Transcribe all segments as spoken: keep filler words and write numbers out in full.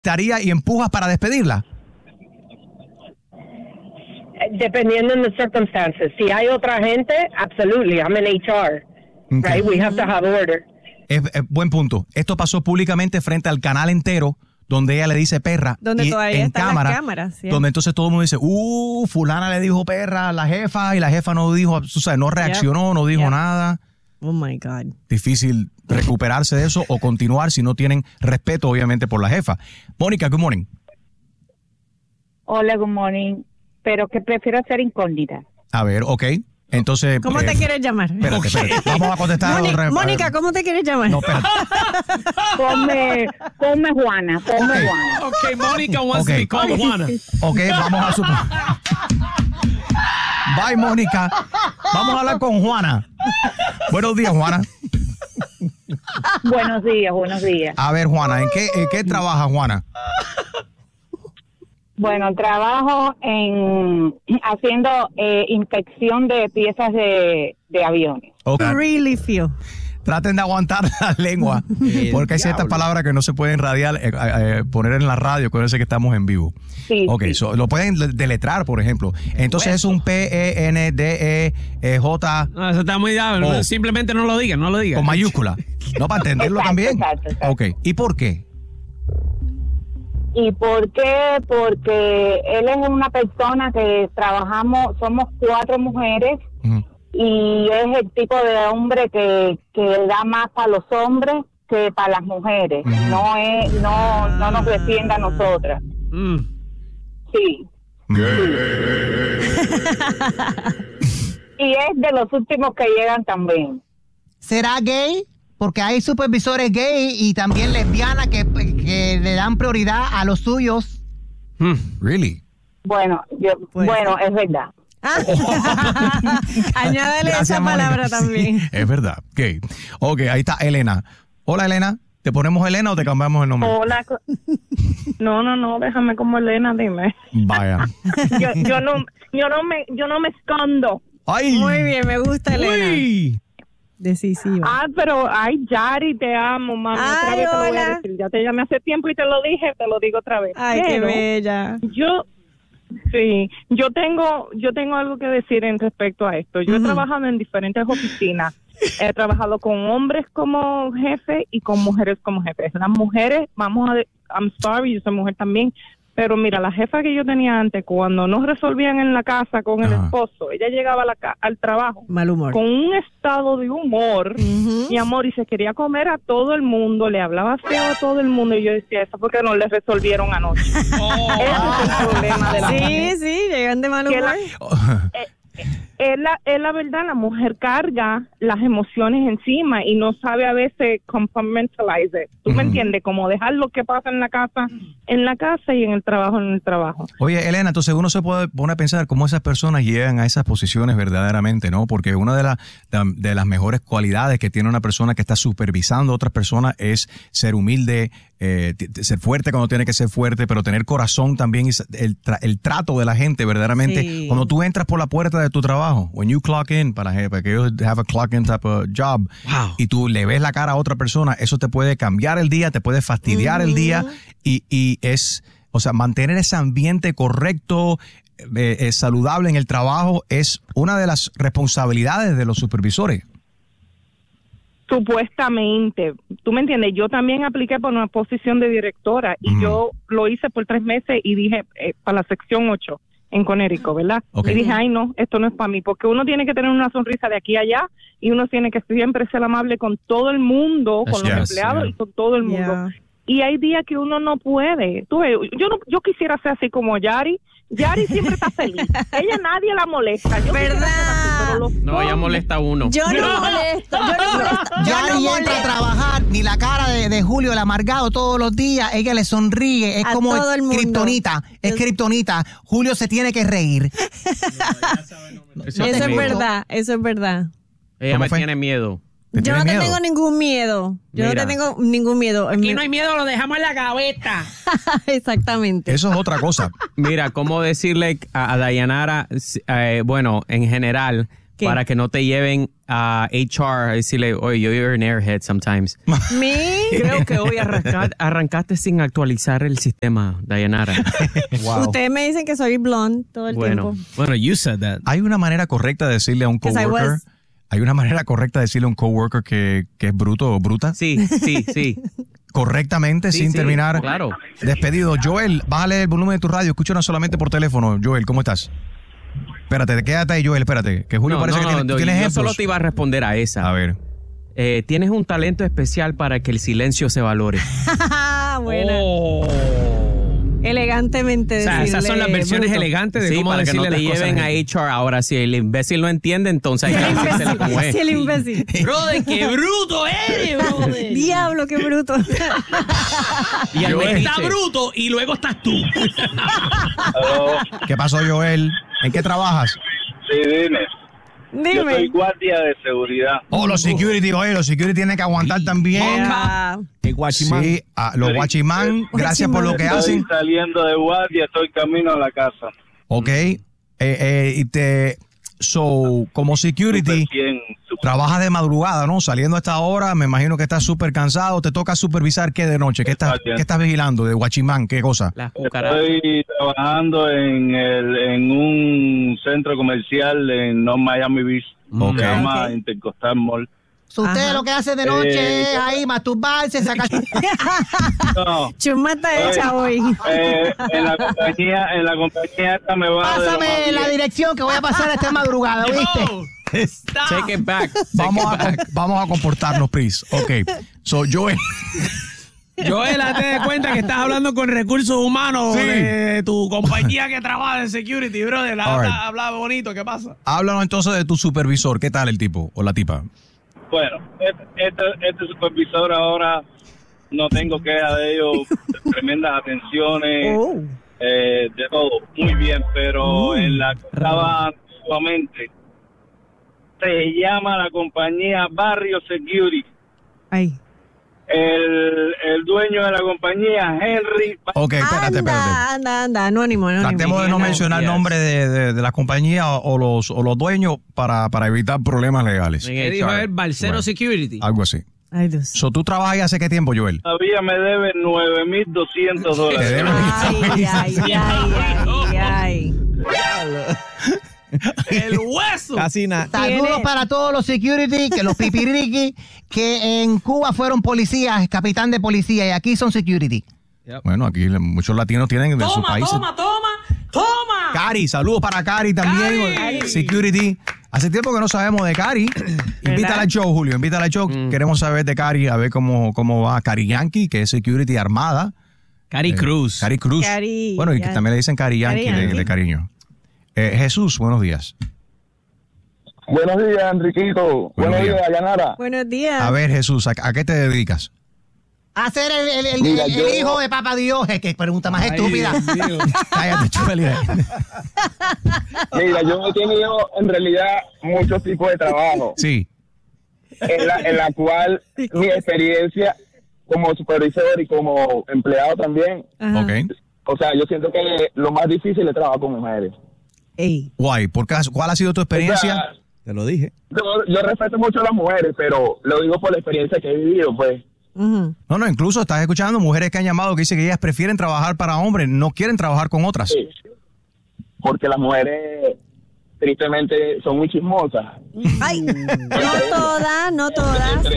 estaría y empujas para despedirla? Dependiendo de las circunstancias. Si hay otra gente, absolutely. I'm in H R. Okay. Right? We have to have order. Es, es buen punto. Esto pasó públicamente frente al canal entero, donde ella le dice perra. Donde y todavía en están cámara, las cámaras. ¿Sí? Donde entonces todo el mundo dice, uh, fulana le dijo perra a la jefa y la jefa no dijo, o sea, no reaccionó, yep. no dijo yep. nada. Oh my God. Difícil recuperarse de eso o continuar si no tienen respeto, obviamente, por la jefa. Mónica, good morning. Hola, good morning. Pero que prefiero ser incógnita. A ver, ok. Entonces, ¿cómo eh, te quieres llamar? Espérate, espérate. Vamos a contestar. Mónica, Mónica, ¿cómo te quieres llamar? No, espérate. Ponme, ponme Juana, ponme okay. Juana. Ok, Mónica wants okay. to be called Juana. Ok, vamos a suponer. Bye, Mónica. Vamos a hablar con Juana. Buenos días, Juana. Buenos días, buenos días. A ver, Juana, ¿en qué, en qué trabaja Juana? Bueno, trabajo en haciendo eh, inspección de piezas de, de aviones. Okay. Really feel. Traten de aguantar la lengua, porque hay ciertas palabras que no se pueden radiar, eh, eh, poner en la radio, acuérdense que estamos en vivo. Sí, ok, sí. So, lo pueden deletrar, por ejemplo. Entonces es un P E N D E J. No, eso está muy dado. Oh. Simplemente no lo digan, no lo digan. Con mayúscula. No, para entenderlo exacto, también. Exacto, exacto. Ok, ¿y por qué? ¿Y por qué? Porque él es una persona que trabajamos, somos cuatro mujeres, uh-huh. y es el tipo de hombre que, que da más para los hombres que para las mujeres. Uh-huh. No es, no, no nos defiende a nosotras. Mm. Sí. sí. Y es de los últimos que llegan también. ¿Será gay? Porque hay supervisores gay y también lesbianas que, que le dan prioridad a los suyos. Hmm, really? Bueno, yo, pues, bueno, es verdad. Añádele esa palabra Mónica. También. Sí, es verdad. Okay. ok, ahí está Elena. Hola, Elena. ¿Te ponemos Elena o te cambiamos el nombre? Hola. No, no, no, déjame como Elena, dime. Vaya. yo, yo no, yo no me, yo no me escondo. Ay. Muy bien, me gusta Elena. Uy. Decisiva. Ah, pero, ay, Yari, te amo, mami. Ay, otra vez te lo voy hola. a decir. Ya te llamé hace tiempo y te lo dije, te lo digo otra vez. Ay, pero qué bella. Yo, sí, yo tengo, yo tengo algo que decir en respecto a esto. Yo uh-huh. he trabajado en diferentes oficinas. He trabajado con hombres como jefe y con mujeres como jefes. Las mujeres, vamos a, I'm sorry, yo soy mujer también, pero mira, la jefa que yo tenía antes, cuando no resolvían en la casa con el uh-huh. esposo, ella llegaba a la ca- al trabajo mal humor, con un estado de humor, uh-huh. mi amor, y se quería comer a todo el mundo, le hablaba feo a todo el mundo, y yo decía, eso porque no le resolvieron anoche. Oh. Ese es el problema de la sí, mujer. Sí, sí, llegan de mal humor. La, eh, Es la, es la verdad, la mujer carga las emociones encima y no sabe a veces compartmentalize it. ¿Tú uh-huh. me entiendes? Como dejar lo que pasa en la casa, en la casa y en el trabajo, en el trabajo. Oye, Elena, entonces uno se puede poner a pensar cómo esas personas llegan a esas posiciones verdaderamente, ¿no? Porque una de, la, de, de las mejores cualidades que tiene una persona que está supervisando a otras personas es ser humilde, eh, t- ser fuerte cuando tiene que ser fuerte, pero tener corazón también, y el, tra- el trato de la gente verdaderamente. Sí. Cuando tú entras por la puerta de tu trabajo, when you clock in, para, para que ellos have a clock in type of job, wow. y tú le ves la cara a otra persona, eso te puede cambiar el día, te puede fastidiar uh-huh. el día, y, y es, o sea, mantener ese ambiente correcto, eh, eh, saludable en el trabajo es una de las responsabilidades de los supervisores. Supuestamente, tú me entiendes, yo también apliqué por una posición de directora y uh-huh. yo lo hice por tres meses y dije eh, para la sección ocho en Conérico, ¿verdad? Okay. Y dije, ay no, esto no es para mí, porque uno tiene que tener una sonrisa de aquí a allá y uno tiene que siempre ser amable con todo el mundo, con yes, los empleados yeah. y con todo el mundo. Yeah. Y hay días que uno no puede. Tú ves, yo no, yo quisiera ser así como Yari. Yari siempre está feliz. Ella nadie la molesta. Yo ¿verdad? Así, pero los no, ella molesta a uno. Yo no, no molesto. Yo no molesto. Yari no entra a trabajar, ni la cara de, de Julio, el amargado todos los días, ella le sonríe. Es a como kriptonita. Es kriptonita. Julio se tiene que reír. No, eso es miedo. verdad, eso es verdad. Ella me fue? tiene miedo. Yo no te miedo? tengo ningún miedo. Yo Mira, no te tengo ningún miedo. Aquí no hay miedo, lo dejamos en la gaveta. Exactamente. Eso es otra cosa. Mira, cómo decirle a, a Dayanara, eh, bueno, en general, ¿Qué? Para que no te lleven a H R a decirle, oye, you're an airhead sometimes. ¿Me? Creo que hoy arranca- arrancaste sin actualizar el sistema, Dayanara. Wow. Ustedes me dicen que soy blonde todo el Bueno, tiempo. Bueno, you said that. Hay una manera correcta de decirle a un Because I coworker. was- Hay una manera correcta de decirle a un coworker que, que es bruto o bruta. Sí, sí, sí. Correctamente, Sí, sin sí, terminar. claro. Despedido. Joel, bájale el volumen de tu radio. Escúchanos solamente por teléfono. Joel, ¿cómo estás? Espérate, quédate ahí, Joel, espérate. Que Julio No, parece no, que no, tiene, no, ¿tienes yo ejemplos? solo te iba a responder a esa. A ver. Eh, tienes un talento especial para que el silencio se valore. Buena. Oh. Elegantemente O sea, esas son las decirle versiones bruto. elegantes de Sí, cómo para que decirle no te las cosas lleven a a la gente. H R. Ahora, si el imbécil no entiende, entonces hay Sí, que el decírselo como imbécil. es. Sí, el imbécil. Brother, qué bruto eres, brother. Diablo, qué bruto. Y al Está metiche. bruto y luego estás tú. ¿Qué pasó, Joel? ¿En qué trabajas? Sí, dime. Yo soy Dime. guardia de seguridad. Oh, los security, oye, los security tienen que aguantar también. Yeah. El guachimán. Sí, ah, los guachimán, gracias por lo que Estoy hacen. saliendo de guardia, estoy camino a la casa. Ok. Eh, eh, y te. So, como security, Súper bien, súper- trabajas de madrugada, ¿no? Saliendo a esta hora, me imagino que estás súper cansado. ¿Te toca supervisar qué de noche? ¿Qué estás, Exacto. qué estás vigilando? ¿De guachimán? ¿Qué cosa? Las cucarachas. Estoy trabajando en, el, en un centro comercial en North Miami Beach. Ok. Se llama Ok. Intercostal Mall. So, usted Ajá. lo que hace de noche Eh, es ahí masturbarse, sacar... No, Chuma está hecha hoy. eh, en la compañía, en la compañía esta me va de lo más Pásame la bien. dirección que voy a pasar esta madrugada, ¿viste? Oh, stop. Take it back. Take Vamos it a, back. com- vamos a comportarnos, please. Ok. So, Joel. Joel, date de cuenta que estás hablando con recursos humanos Sí. de tu compañía que trabaja en security, brother. All Habla, right. habla bonito, ¿qué pasa? Háblanos entonces de tu supervisor. ¿Qué tal el tipo o la tipa? Bueno, este, este, este supervisor ahora no tengo queja de ellos, tremendas atenciones, Oh. eh, de todo, muy bien, pero en la que estaba antiguamente se llama la compañía Barrio Security. Ay. El, el dueño de la compañía, Henry. Ok, espérate, espérate. Anda, anda, anda. Anónimo, anónimo. Tratemos de no Yes. mencionar el nombre de, de- de la compañía o, o los, o los dueños para, para evitar problemas legales. En ¿Qué H dijo R. él? Balcero Bueno. Security. Algo así. Ay, Dios. So, ¿tú trabajas ahí hace qué tiempo, Joel? Todavía me debe nueve mil doscientos Te dólares. debe- Ay, ay, ay, ay, ay. El hueso. Casi nada. Saludos Tiene- para todos los security, que los pipiriqui, que en Cuba fueron policías, capitán de policía, y aquí son security. Bueno, aquí muchos latinos tienen de su Toma, país. toma, toma, toma. Cari, saludos para Cari también. Cari. Security. Hace tiempo que no sabemos de Cari. Invítala al show, Julio. Invítala al show. Queremos saber de Cari, a ver cómo, cómo va Cari Yankee, que es security armada. Cari Eh, Cruz. Cari Cruz. Cari bueno, y que Yan- también le dicen Cari Yankee, Cari de, Yankee. de cariño. Eh, Jesús, buenos días. Buenos días, Enriquito. Buenos días. Dayanara. Buenos días. A ver, Jesús, ¿a, a qué te dedicas? A ser el, el- el- Mira, el yo- hijo de Papa Dios, que pregunta más estúpida. Cállate, Chueli. Mira, yo he tenido en realidad muchos tipos de trabajo, Sí. en la, en la cual mi experiencia como supervisor y como empleado también, Ajá. Ok. o sea, yo siento que lo más difícil es trabajar con mujeres. Ey. Guay. ¿Por qué- ¿Cuál ha sido tu O experiencia? sea, Te lo dije. yo, yo respeto mucho a las mujeres, pero lo digo por la experiencia que he vivido, pues. Ujú. No, no, incluso estás escuchando mujeres que han llamado que dicen que ellas prefieren trabajar para hombres, no quieren trabajar con otras. Sí. Porque las mujeres, tristemente, son muy chismosas. Ay, no todas, no todas. Entre,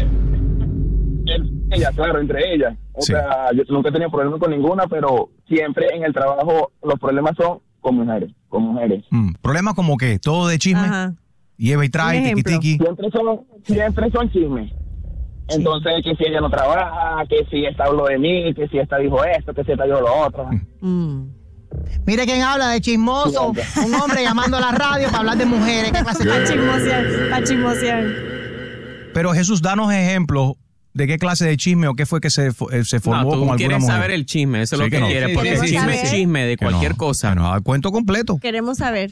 entre ellas, claro, entre ellas. O Sí. sea, yo nunca he tenido problemas con ninguna, pero siempre en el trabajo los problemas son con mujeres, con mujeres. Mm, Problemas como que todo de chisme, Ajá. lleva y trae, Un tiki ejemplo. tiki. Siempre son, siempre son chismes. Entonces, que si ella no trabaja, que si esta habló de mí, que si esta dijo esto, que si esta dijo lo otro. Mm. Mire quién habla de chismoso, un hombre llamando a la radio para hablar de mujeres. ¿Qué clase Pa' de chismosear, pa' chismosear. Pero Jesús, danos ejemplos de qué clase de chisme o qué fue que se, fo- eh, se formó No, con tú alguna quieres mujer. saber el chisme, eso es Sí, lo que que no. quieres, Sí, porque el queremos chisme saber. es chisme de Que cualquier no, cosa. que no, al cuento completo. Queremos saber.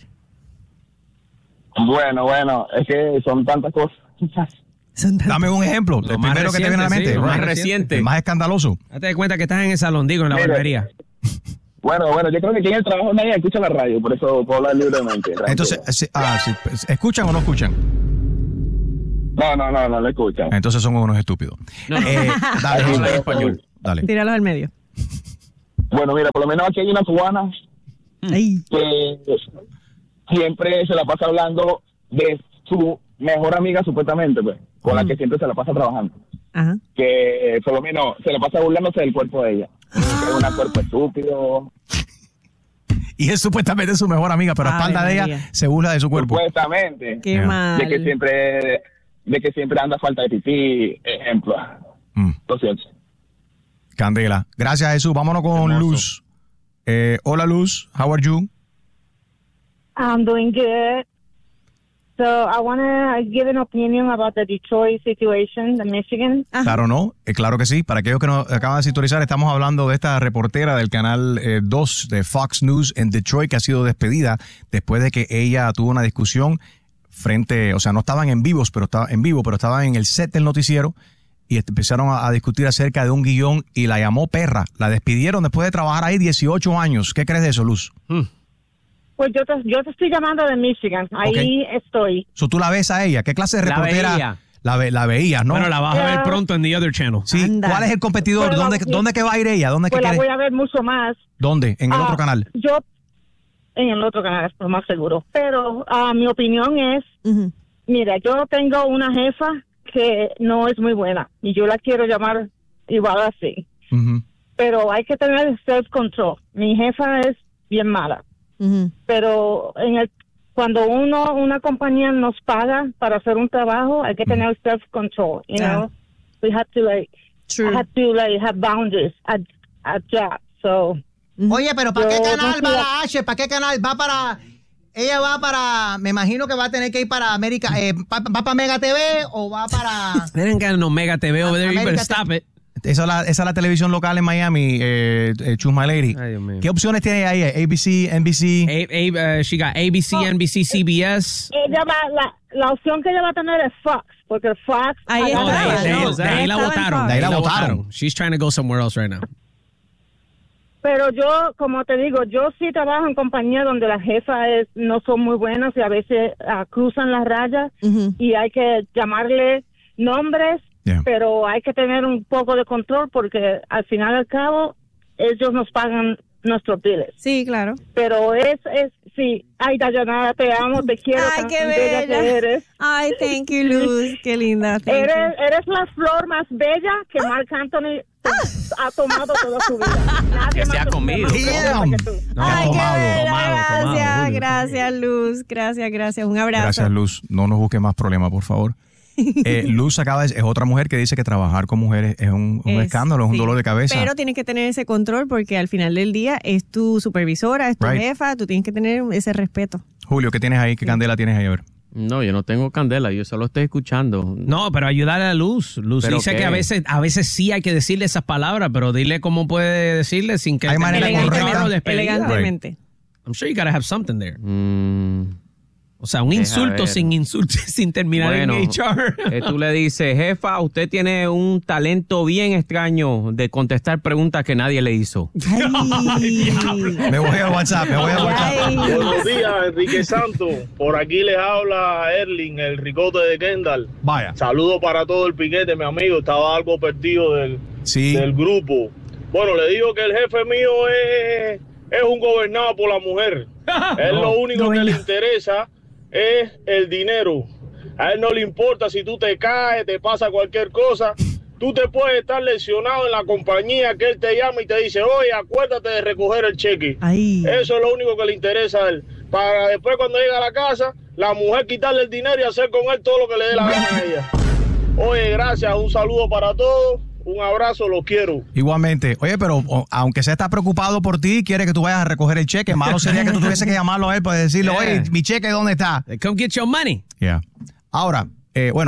Bueno, bueno, es que son tantas cosas. Son tan- Dame un ejemplo, Lo el más primero que te viene a la reciente, mente. sí, lo más Right. reciente. El más escaldandoso. Date de cuenta que estás en el salón, digo, en la Mira. barbería. Bueno, bueno, yo creo que aquí en el trabajo nadie escucha la radio, por eso puedo hablar libremente. Entonces, sí, ah, sí, ¿escuchan o no escuchan? No, no, no, no lo escuchan. Entonces son unos estúpidos. No, no. Eh, dale, habla en español. Dale. Tíralos al medio. Bueno, mira, por lo menos aquí hay una cubana Ay. que siempre se la pasa hablando de su mejor amiga, supuestamente, pues, con la que siempre se la pasa trabajando. Ajá. Que por lo menos se la pasa burlándose del cuerpo de ella. Que es un cuerpo estúpido. Y es supuestamente su mejor amiga, pero a espalda de ella se burla de su cuerpo. Supuestamente. Qué yeah. mal. De que siempre, de que siempre anda falta de pipí, ejemplo. Mm. Entonces. Candela. Gracias, Jesús. Vámonos con Hermoso. Luz. Eh, hola, Luz. How are you? I'm doing good. So I want to give an opinion about the Detroit situation, the Michigan. Ajá. Claro, no, eh, claro que sí. Para aquellos que nos acaban de sintonizar, estamos hablando de esta reportera del canal eh, dos de Fox News en Detroit que ha sido despedida después de que ella tuvo una discusión frente, o sea, no estaban en vivos, pero estaba en vivo, pero estaban en el set del noticiero y empezaron a, a discutir acerca de un guión y la llamó perra. La despidieron después de trabajar ahí dieciocho años. ¿Qué crees de eso, Luz? Hmm. Pues yo te, yo te estoy llamando de Michigan. Ahí okay. estoy. So, ¿tú la ves a ella? ¿Qué clase de reportera? La veía. La, ve, la veías, ¿no? Bueno, la vas yeah. a ver pronto en The Other Channel. Sí. Anda. ¿Cuál es el competidor? Pero ¿Dónde, la, ¿Dónde que va a ir ella? ¿Dónde pues que la quiere? voy a ver mucho más. ¿Dónde? ¿En el uh, otro canal? Yo, en el otro canal, es lo más seguro. Pero uh, mi opinión es, uh-huh. mira, yo tengo una jefa que no es muy buena y yo la quiero llamar igual así. Uh-huh. Pero hay que tener self-control. Mi jefa es bien mala. Uh-huh. Pero en el cuando uno una compañía nos paga para hacer un trabajo, hay que tener uh-huh. self control, you yeah. know. We have to like True. I have to like have boundaries at at job. So Oye, pero ¿para qué canal no va la H? ¿Para qué canal va para ella va para me imagino que va a tener que ir para América eh, va, va para Mega T V o va para Tienen que no Mega T V over there, you better stop it. Esa es, la, esa es la televisión local en Miami, eh, eh, Choose My Lady. Ay, ¿qué opciones tiene ahí? A B C, N B C. A, a, uh, she got A B C, oh, N B C, C B S. Ella va, la, la opción que ella va a tener es Fox, porque Fox. Ahí, oh, está, de, de, no, de, de ahí la votaron. De ahí la votaron. She's trying to go somewhere else right now. Pero yo, como te digo, yo sí trabajo en compañía donde las jefas no son muy buenas y a veces uh, cruzan las rayas uh-huh. y hay que llamarle nombres. Yeah. Pero hay que tener un poco de control porque al final y al cabo ellos nos pagan nuestros biles. Sí, claro. Pero es, es sí. Ay, Dayanara, te amo, te quiero. Ay, qué bella. bella que eres. Ay, thank you, Luz. Qué linda. Eres, eres la flor más bella que Marc Anthony ha tomado toda su vida. Nadie que se ha comido. No, Ay, tomado, qué bella. tomado, gracias, tomado, gracias, Luz. Gracias, gracias. Un abrazo. Gracias, Luz. No nos busque más problemas, por favor. Eh, Luz acaba de, es otra mujer que dice que trabajar con mujeres es un, un es, escándalo, es un sí, dolor de cabeza. Pero tienes que tener ese control porque al final del día es tu supervisora, es tu right. jefa, tú tienes que tener ese respeto. Julio, ¿qué tienes ahí? ¿Qué sí. candela tienes ahí? A ver. No, yo no tengo candela, yo solo estoy escuchando. No, pero ayudarle a Luz. Luz dice qué? que a veces a veces sí hay que decirle esas palabras, pero dile cómo puede decirle sin que... Hay manera elegantemente. elegantemente. Right. I'm sure you gotta have something there. Mm. O sea, un Deja insulto ver. sin insulto, sin terminar bueno, en H R. Eh, tú le dices, jefa, usted tiene un talento bien extraño de contestar preguntas que nadie le hizo. Ay. Me voy a WhatsApp, me voy a WhatsApp. Ay. Buenos días, Enrique Santos. Por aquí les habla Erling, el ricote de Kendall. Vaya. Saludos para todo el piquete, mi amigo. Estaba algo perdido del, sí. del grupo. Bueno, le digo que el jefe mío es, es un gobernado por la mujer. Es no, lo único no, que no. le interesa es el dinero. A él no le importa si tú te caes, te pasa cualquier cosa. Tú te puedes estar lesionado en la compañía que él te llama y te dice, oye, acuérdate de recoger el cheque. Ay. Eso es lo único que le interesa a él. Para después cuando llega a la casa, la mujer quitarle el dinero y hacer con él todo lo que le dé la gana a ella. Oye, gracias, un saludo para todos. Un abrazo, lo quiero. Igualmente. Oye, pero o, aunque se está preocupado por ti, quiere que tú vayas a recoger el cheque. Malo sería que tú tuviese que llamarlo a él para decirle, yeah. oye, mi cheque, ¿dónde está? Come get your money. Yeah. Ahora, eh, bueno,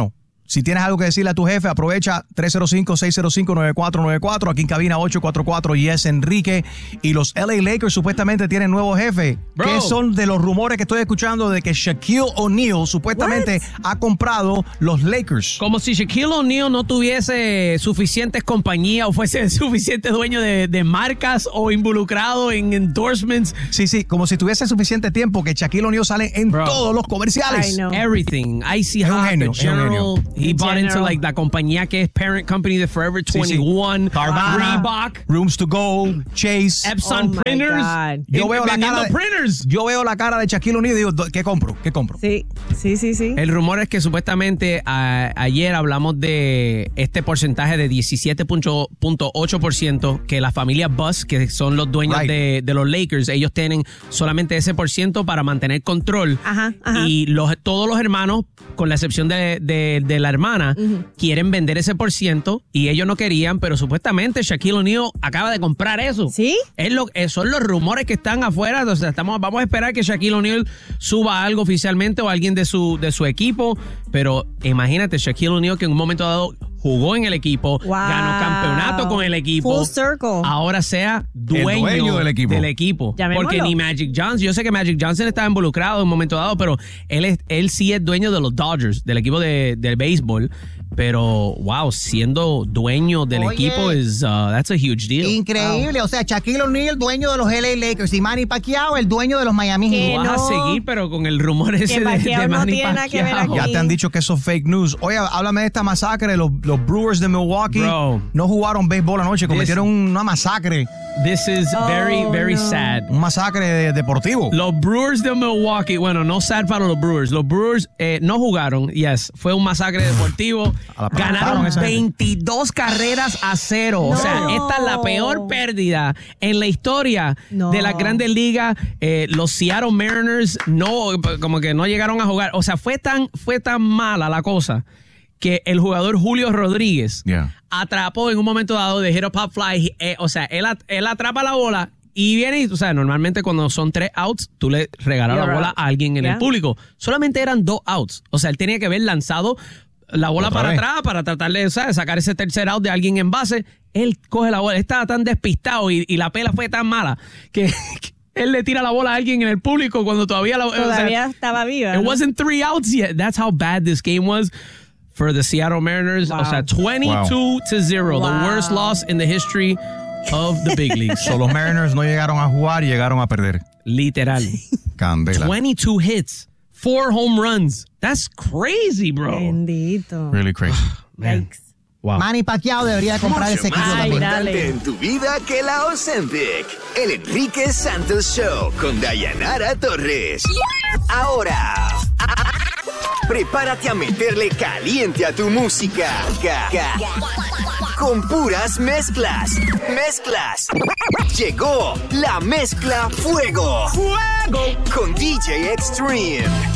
Si tienes algo que decirle a tu jefe, aprovecha tres cero cinco, seis cero cinco, nueve cuatro nueve cuatro. Aquí en cabina ocho cuatro cuatro, Yes Enrique. Y los L A Lakers supuestamente tienen nuevo jefe. Bro. ¿Qué son de los rumores que estoy escuchando de que Shaquille O'Neal supuestamente What? ha comprado los Lakers? Como si Shaquille O'Neal no tuviese suficientes compañías o fuese suficiente dueño de, de marcas o involucrado en endorsements. Sí, sí, como si tuviese suficiente tiempo que Shaquille O'Neal sale en Bro. todos los comerciales. I know. Everything. Icy Es un Hot, genio, the es un General. genio. He The bought into General. like la compañía que es parent company de Forever Sí, sí. twenty-one, Carvana, Reebok, Rooms to Go, Chase. Epson Oh my Printers. God. Yo veo la vendiendo cara de, printers. yo veo la cara de Shaquille O'Neal y digo, ¿qué compro? ¿Qué compro? Sí, sí, sí, sí. El rumor es que supuestamente a- ayer hablamos de este porcentaje de diecisiete punto ocho por ciento que la familia Buss, que son los dueños Right. de, de los Lakers, ellos tienen solamente ese por ciento para mantener control. Ajá, ajá. Y los, todos los hermanos, con la excepción de, de- de la hermana, quieren vender ese por ciento y ellos no querían, pero supuestamente Shaquille O'Neal acaba de comprar eso. ¿Sí? Es lo, eh, son los rumores que están afuera. O sea, estamos, vamos a esperar que Shaquille O'Neal suba algo oficialmente o alguien de su, de su equipo. Pero imagínate, Shaquille O'Neal que en un momento dado jugó en el equipo, Wow. ganó campeonato con el equipo. Full circle. Ahora sea dueño, dueño del equipo. del equipo. Llamémoslo. Porque ni Magic Johnson, yo sé que Magic Johnson estaba involucrado en un momento dado, pero él, es, él sí es dueño de los Dodgers, del equipo de, del béisbol. Pero, wow, siendo dueño del Oye. equipo es uh, that's a huge deal. Increíble. O sea, Shaquille O'Neal, dueño de los L A Lakers, y Manny Pacquiao, el dueño de los Miami Que Heat. Vas a no. seguir, pero con el rumor ese de, Pacquiao de no Manny tiene nada que ver Pacquiao. aquí. Ya te han dicho que eso es fake news. Oye, háblame de esta masacre. Los, los Brewers de Milwaukee Bro. no jugaron béisbol anoche, cometieron una masacre. This is very, Oh, very no. sad. Un masacre de- deportivo. Los Brewers de Milwaukee, bueno, no sad para los Brewers. Los Brewers eh, no jugaron, yes, fue un masacre deportivo. A la Ganaron plantaron esa gente. veintidós carreras a cero. O sea, No. esta es la peor pérdida en la historia No. de las Grandes Ligas. Eh, los Seattle Mariners no, como que no llegaron a jugar. O sea, fue tan, fue tan mala la cosa que el jugador Julio Rodríguez Yeah. atrapó en un momento dado de hit a pop fly. Eh, o sea, él, at- él atrapa la bola y viene y, o sea, normalmente cuando son tres outs, tú le regalas la You're bola out. a alguien en Yeah. el público. Solamente eran dos outs. O sea, él tenía que haber lanzado la bola Otra para vez. atrás para tratar de, ¿sabes?, sacar ese tercer out de alguien en base. Él coge la bola. Él estaba tan despistado y, y la pela fue tan mala que, que él le tira la bola a alguien en el público cuando todavía la Todavía o sea, estaba viva. It ¿no? wasn't three outs yet. That's how bad this game was for the Seattle Mariners. Wow. O sea, twenty-two to zero, Wow. the worst loss in the history of the big leagues. So, los Mariners no llegaron a jugar y llegaron a perder. Literal. Candela. twenty-two hits, four home runs. That's crazy, bro. Bendito. Really crazy. Man. Yikes. Wow. Manny Pacquiao debería comprar ese equipo Ay, también. dale. Importante en tu vida que la Ozempic. El Enrique Santos Show con Dayanara Torres. Ahora, prepárate a meterle caliente a tu música. Ca- ca- Con puras mezclas. Mezclas. Llegó la mezcla Fuego. Fuego. Con D J Extreme.